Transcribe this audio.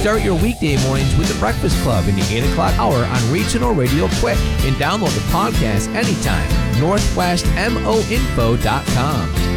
Start your weekday mornings with the Breakfast Club in the 8 o'clock hour on Regional Radio Quick and download the podcast anytime. NorthwestMOInfo.com.